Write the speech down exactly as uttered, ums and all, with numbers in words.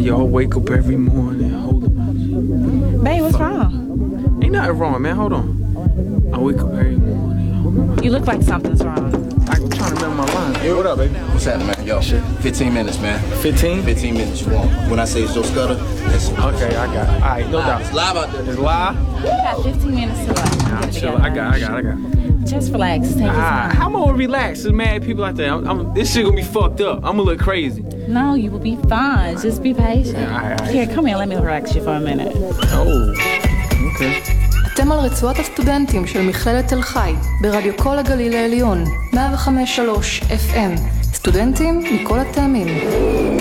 Yo, I wake up every morning. Hold on. Babe, what's wrong? Ain't nothing wrong, man. Hold on. I wake up every morning. You look like something's wrong. I'm trying to remember my lines. Hey, what up, baby? What's happening, man? Yo, fifteen minutes, man. fifteen? fifteen minutes you want. When I say it's Joe Scudder, it's... Okay, I got it. All right, no doubt. It's live out there. It's live? You got fifteen minutes to watch. Nah, I'm chilling. I got it, I got it, I got it. Just relax. Take your Ah, time. how am I gonna relax? There's mad people out there. I'm, I'm, this shit gonna be fucked up. I'm gonna look crazy. No, you will be fine. Just be patient. Yeah, all right, all right. Here, come here. Let me relax you for a minute. Oh, okay. אתם על רצועת הסטודנטים של מכללת תל חי, ברדיו כל הגליל העליון, מאה וחמש נקודה שלוש אף אם. סטודנטים מכל הטעמים.